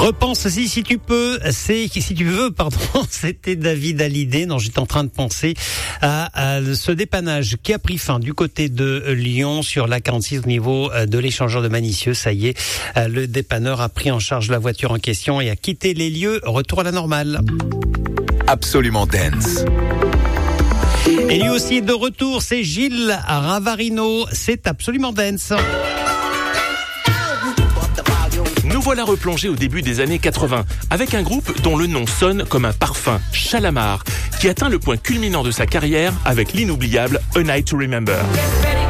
Repense-y si tu peux, c'était David Hallyday. Non, j'étais en train de penser à ce dépannage qui a pris fin du côté de Lyon sur la 46 au niveau de l'échangeur de Manicieux. Ça y est, le dépanneur a pris en charge la voiture en question et a quitté les lieux. Retour à la normale. Absolument Dance. Et lui aussi est de retour, c'est Gilles Ravarino. C'est Absolument Dance. Nous voilà replongés au début des années 80, avec un groupe dont le nom sonne comme un parfum, Shalamar, qui atteint le point culminant de sa carrière avec l'inoubliable A Night to Remember.